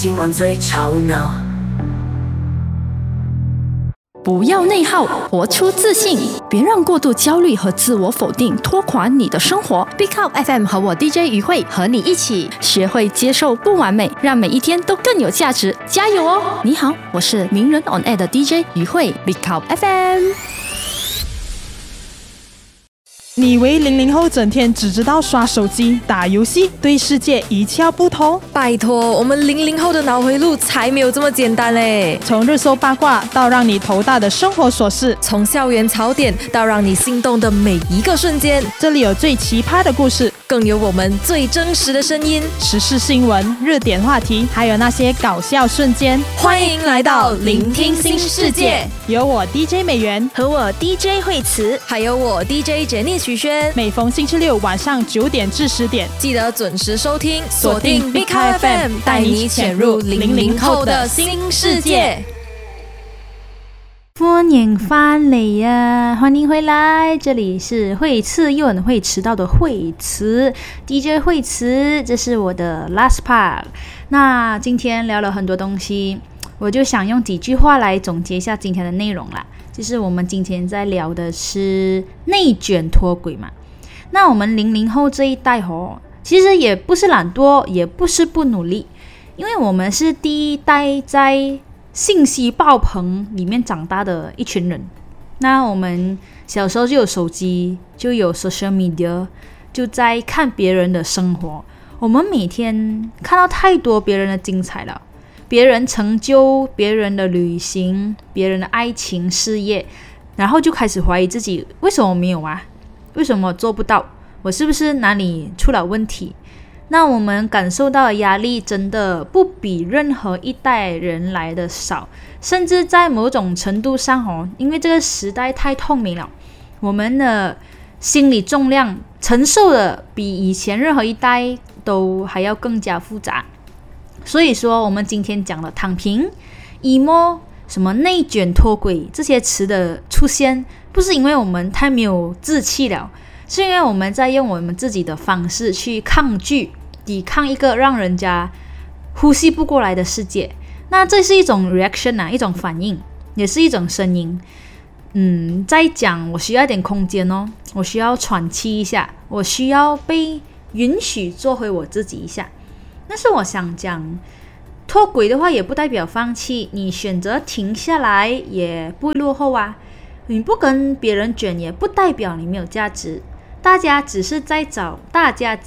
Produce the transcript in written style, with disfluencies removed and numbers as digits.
今晚最吵闹。 不要内耗，活出自信，别让过度焦虑和自我否定拖垮你的生活。Big Up FM 和我 DJ 于慧和你一起学会接受不完美，让每一天都更有价值，加油哦！你好，我是名人 On Air 的 DJ 于慧 Big Up FM。 你以为00后整天只知道刷手机、打游戏，对世界一窍不通？ 拜托，我们00后的脑回路才没有这么简单嘞！ 从热搜八卦到让你头大的生活琐事， 从校园槽点到让你心动的每一个瞬间， 这里有最奇葩的故事， 更有我们最真实的声音， 时事新闻、热点话题，还有那些搞笑瞬间。 欢迎来到聆听新世界， 有我 DJ 美元和我 DJ 慧慈，还有我 DJ Jenny 徐轩。 每逢星期六晚上9点至10点， 记得准时收听，锁定 Big FM， 带你潜入00后的新世界。 欢迎翻嚟呀！欢迎回来，这里是会次又很会迟到的慧慈 DJ 慧慈，这是我的 last part。那今天聊了很多东西，我就想用几句话来总结一下今天的内容啦。就是我们今天在聊的是内卷脱轨嘛。那我们00后这一代其实也不是懒惰，也不是不努力，因为我们是第一代在信息爆棚里面长大的一群人。那我们小时候就有手机，就有 social media， 就在看别人的生活。我们每天看到太多别人的精彩了，别人成就，别人的旅行，别人的爱情事业，然后就开始怀疑自己，为什么没有啊？为什么做不到？我是不是哪里出了问题？那我们感受到的压力真的不比任何一代人来的少，甚至在某种程度上因为这个时代太透明了，我们的心理重量承受的比以前任何一代都还要更加复杂。所以说我们今天讲了躺平、emo、什么内卷脱轨这些词的出现，不是因为我们太没有志气了，是因为我们在用我们自己的方式去抗拒、抵抗一个让人家呼吸不过来的世界。那这是一种 reaction 一种反应，也是一种声音。在讲我需要一点空间我需要喘气一下，我需要被允许做回我自己一下。但是我想讲，脱轨的话也不代表放弃，你选择停下来也不会落后啊。你不跟别人卷也不代表你没有价值，大家只是在找大家